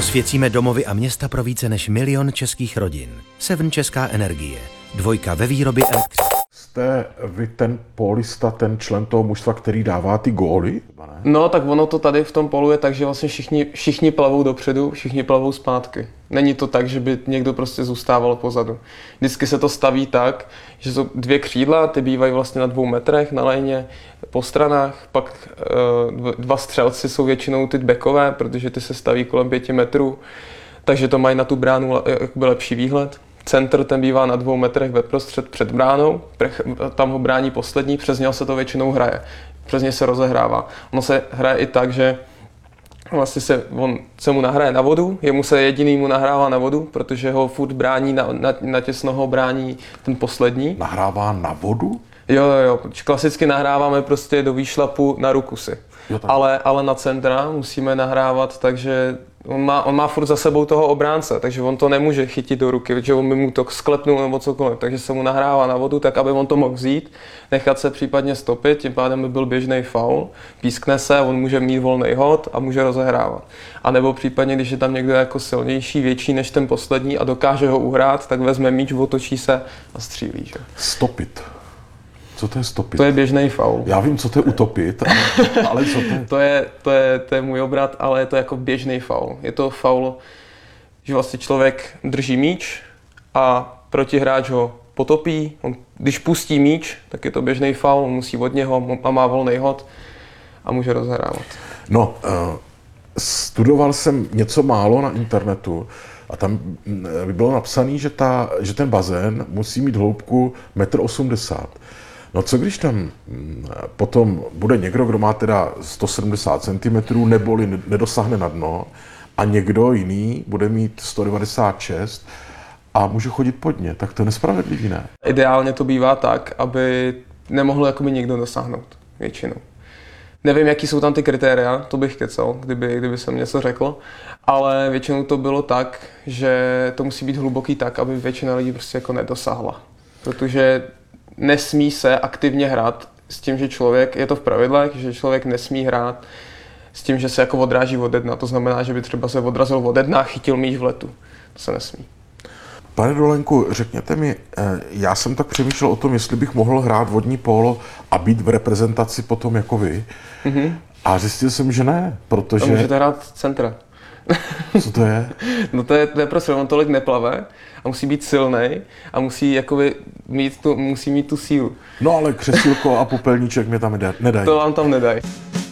Rozsvěcíme domovy a města pro více než 1 000 000 českých rodin. Seven Česká energie. 2 ve výrobě elektřiny. Jste vy ten pólista, ten člen toho mužstva, který dává ty góly? No, tak ono to tady v tom polu je tak, že vlastně všichni plavou dopředu, všichni plavou zpátky. Není to tak, že by někdo prostě zůstával pozadu. Vždycky se to staví tak, že jsou 2 křídla, ty bývají vlastně na 2 metrech na léně po stranách, pak 2 střelci jsou většinou ty backové, protože ty se staví kolem 5 metrů, takže to mají na tu bránu jakoby lepší výhled. Centr ten bývá na 2 metrech veprostřed před bránou, tam ho brání poslední, přes něho se to většinou hraje, přes něj se rozehrává. Ono se hraje i tak, že vlastně on se mu nahraje na vodu, jemu se jedinýmu nahrává na vodu, protože ho furt brání, na těsno ho brání ten poslední. Nahrává na vodu? Jo, klasicky nahráváme prostě do výšlapu na ruku si. Jo, ale na centra musíme nahrávat, takže on má furt za sebou toho obránce, takže on to nemůže chytit do ruky, protože on by mu to sklepnul nebo cokoliv, takže se mu nahrává na vodu, tak aby on to mohl vzít, nechat se případně stopit, tím pádem by byl běžný faul, pískne se, on může mít volný hod a může rozehrávat. A nebo případně, když je tam někdo jako silnější, větší než ten poslední a dokáže ho uhrát, tak vezme míč, otočí se a střílí. Že? Stopit. Co to je stopit? To je běžný faul. Já vím, co to je utopit, ale co to je? To je můj obrat, ale je to jako běžný faul. Je to faul, že vlastně člověk drží míč a protihráč ho potopí. Když pustí míč, tak je to běžný faul, on musí od něho a má volný hod a může rozehrávat. No, studoval jsem něco málo na internetu a tam by bylo napsané, že ten bazén musí mít hloubku 1,80 m. No co když tam potom bude někdo, kdo má teda 170 cm, neboli nedosáhne na dno, a někdo jiný bude mít 196 a může chodit pod ně, tak to je nespravedlivý, ne? Ideálně to bývá tak, aby nemohl jakoby někdo dosáhnout většinou. Nevím, jaký jsou tam ty kritéria, to bych kecal, kdyby jsem něco řekl, ale většinou to bylo tak, že to musí být hluboký tak, aby většina lidí prostě jako nedosáhla. Protože nesmí se aktivně hrát s tím, že člověk, je to v pravidlech, že člověk nesmí hrát s tím, že se jako odráží od dna. To znamená, že by třeba se odrazil od dna a chytil míč v letu. To se nesmí. Pane Dolenku, řekněte mi, já jsem tak přemýšlel o tom, jestli bych mohl hrát vodní pólo a být v reprezentaci potom jako vy. Mm-hmm. A zjistil jsem, že ne, protože... A můžete hrát centra. Co to je? No to je prostě, on tolik neplave a musí být silnej a musí jakoby mít tu sílu. No ale křesílko a popelníček mě tam nedají. To vám tam nedají.